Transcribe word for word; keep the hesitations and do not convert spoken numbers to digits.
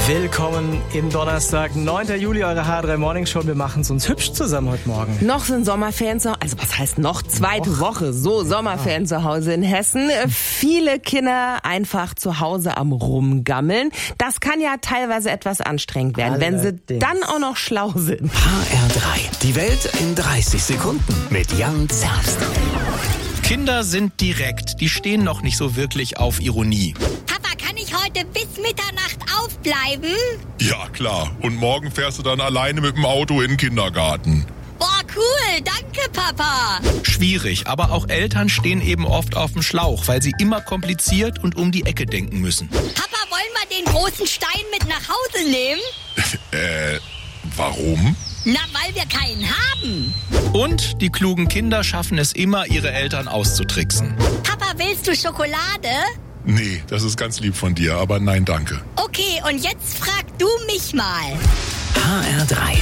Willkommen im Donnerstag, neunten Juli, eure H drei Morning Show. Wir machen es uns hübsch zusammen heute Morgen. Noch sind Sommerferien zu Hause, also was heißt noch? Zweite noch? Woche, so Sommerferien zu Hause in Hessen. Viele Kinder einfach zu Hause am Rumgammeln. Das kann ja teilweise etwas anstrengend werden, Allerdings. wenn sie dann auch noch schlau sind. H R drei, die Welt in dreißig Sekunden mit Jan Zerbst. Kinder sind direkt, die stehen noch nicht so wirklich auf Ironie. Papa, kann ich heute bis Mitternacht aufbleiben? Ja, klar. Und morgen fährst du dann alleine mit dem Auto in den Kindergarten. Boah, cool. Danke, Papa. Schwierig, aber auch Eltern stehen eben oft auf dem Schlauch, weil sie immer kompliziert und um die Ecke denken müssen. Papa, wollen wir den großen Stein mit nach Hause nehmen? äh, warum? Na, weil wir keinen haben. Und die klugen Kinder schaffen es immer, ihre Eltern auszutricksen. Papa, willst du Schokolade? Nee, das ist ganz lieb von dir, aber nein, danke. Okay, und jetzt frag du mich mal. H R drei.